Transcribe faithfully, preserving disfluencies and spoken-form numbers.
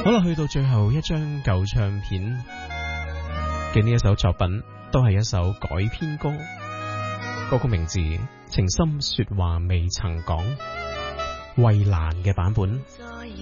好啦，去到最後一張舊唱片嘅呢一首作品，都係一首改編歌，歌曲名字《情深說話未曾講》，衛蘭嘅版本。